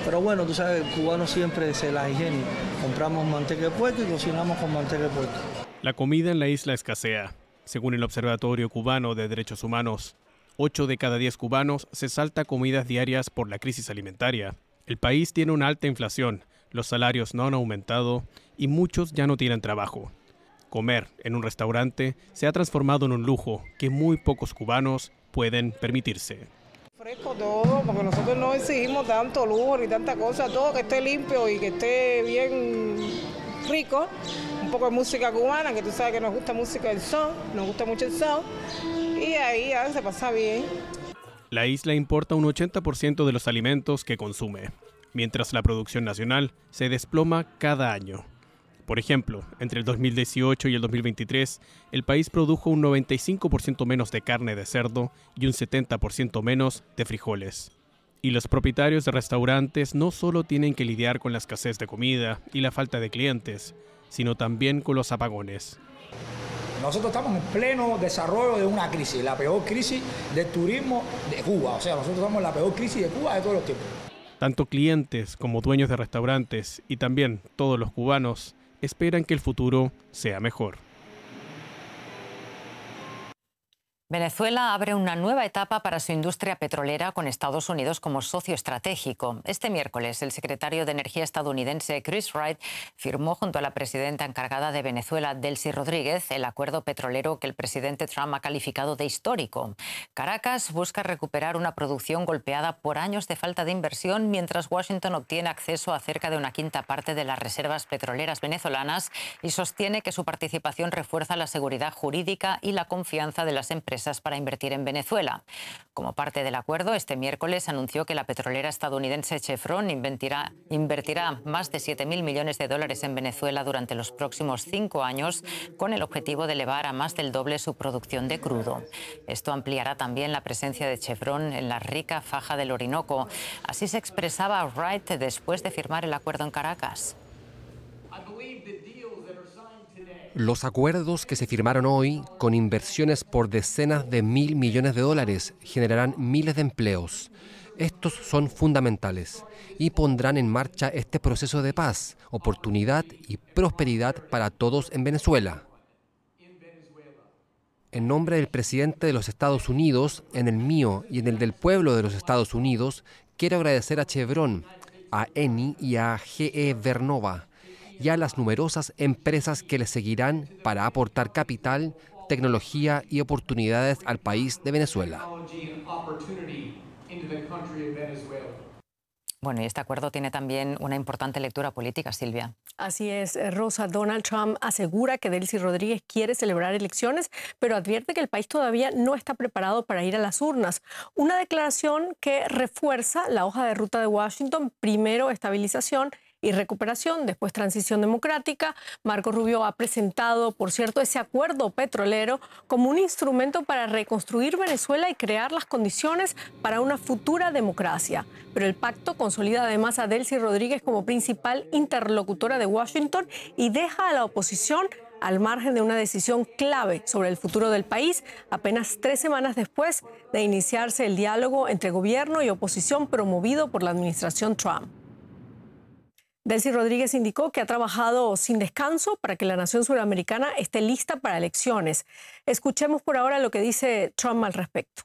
Pero bueno, tú sabes, el cubano siempre se las higiene. Compramos manteca de puerco y cocinamos con manteca de puerco. La comida en la isla escasea. Según el Observatorio Cubano de Derechos Humanos, 8 de cada 10 cubanos se salta comidas diarias por la crisis alimentaria. El país tiene una alta inflación, los salarios no han aumentado y muchos ya no tienen trabajo. Comer en un restaurante se ha transformado en un lujo que muy pocos cubanos pueden permitirse. Fresco todo, porque nosotros no exigimos tanto lujo ni tanta cosa, todo que esté limpio y que esté bien rico. Un poco de música cubana, que tú sabes que nos gusta música del son, nos gusta mucho el son, y ahí ya se pasa bien. La isla importa un 80% de los alimentos que consume, mientras la producción nacional se desploma cada año. Por ejemplo, entre el 2018 y el 2023, el país produjo un 95% menos de carne de cerdo y un 70% menos de frijoles. Y los propietarios de restaurantes no solo tienen que lidiar con la escasez de comida y la falta de clientes, sino también con los apagones. Nosotros estamos en pleno desarrollo de una crisis, la peor crisis del turismo de Cuba. O sea, nosotros estamos en la peor crisis de Cuba de todos los tiempos. Tanto clientes como dueños de restaurantes y también todos los cubanos esperan que el futuro sea mejor. Venezuela abre una nueva etapa para su industria petrolera con Estados Unidos como socio estratégico. Este miércoles, el secretario de Energía estadounidense Chris Wright firmó junto a la presidenta encargada de Venezuela, Delcy Rodríguez, el acuerdo petrolero que el presidente Trump ha calificado de histórico. Caracas busca recuperar una producción golpeada por años de falta de inversión, mientras Washington obtiene acceso a cerca de una quinta parte de las reservas petroleras venezolanas y sostiene que su participación refuerza la seguridad jurídica y la confianza de las empresas para invertir en Venezuela. Como parte del acuerdo, este miércoles anunció que la petrolera estadounidense Chevron invertirá más de $7.000 millones en Venezuela durante los próximos 5 años, con el objetivo de elevar a más del doble su producción de crudo. Esto ampliará también la presencia de Chevron en la rica faja del Orinoco. Así se expresaba Wright después de firmar el acuerdo en Caracas. Los acuerdos que se firmaron hoy, con inversiones por decenas de $1.000 millones, generarán miles de empleos. Estos son fundamentales y pondrán en marcha este proceso de paz, oportunidad y prosperidad para todos en Venezuela. En nombre del presidente de los Estados Unidos, en el mío y en el del pueblo de los Estados Unidos, quiero agradecer a Chevron, a Eni y a GE Vernova, y a las numerosas empresas que les seguirán para aportar capital, tecnología y oportunidades al país de Venezuela. Bueno, y este acuerdo tiene también una importante lectura política, Silvia. Así es, Rosa. Donald Trump asegura que Delcy Rodríguez quiere celebrar elecciones, pero advierte que el país todavía no está preparado para ir a las urnas. Una declaración que refuerza la hoja de ruta de Washington: primero estabilización y recuperación, después transición democrática. Marco Rubio ha presentado, por cierto, ese acuerdo petrolero como un instrumento para reconstruir Venezuela y crear las condiciones para una futura democracia. Pero el pacto consolida además a Delcy Rodríguez como principal interlocutora de Washington y deja a la oposición al margen de una decisión clave sobre el futuro del país, apenas 3 semanas después de iniciarse el diálogo entre gobierno y oposición promovido por la administración Trump. Delcy Rodríguez indicó que ha trabajado sin descanso para que la nación suramericana esté lista para elecciones. Escuchemos por ahora lo que dice Trump al respecto.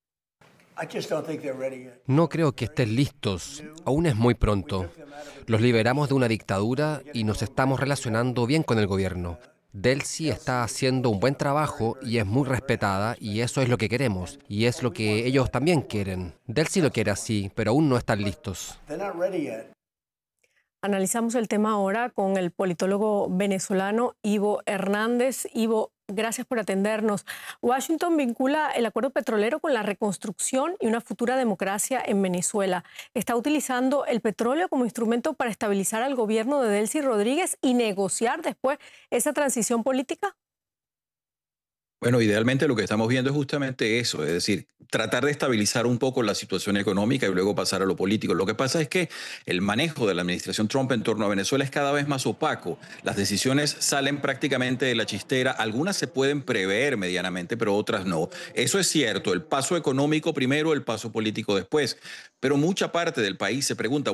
No creo que estén listos. Aún es muy pronto. Los liberamos de una dictadura y nos estamos relacionando bien con el gobierno. Delcy está haciendo un buen trabajo y es muy respetada, y eso es lo que queremos, y es lo que ellos también quieren. Delcy lo quiere así, pero aún no están listos. Analizamos el tema ahora con el politólogo venezolano Ivo Hernández. Ivo, gracias por atendernos. Washington vincula el acuerdo petrolero con la reconstrucción y una futura democracia en Venezuela. ¿Está utilizando el petróleo como instrumento para estabilizar al gobierno de Delcy Rodríguez y negociar después esa transición política? Bueno, idealmente lo que estamos viendo es justamente eso, es decir, tratar de estabilizar un poco la situación económica y luego pasar a lo político. Lo que pasa es que el manejo de la administración Trump en torno a Venezuela es cada vez más opaco. Las decisiones salen prácticamente de la chistera. Algunas se pueden prever medianamente, pero otras no. Eso es cierto, el paso económico primero, el paso político después. Pero mucha parte del país se pregunta,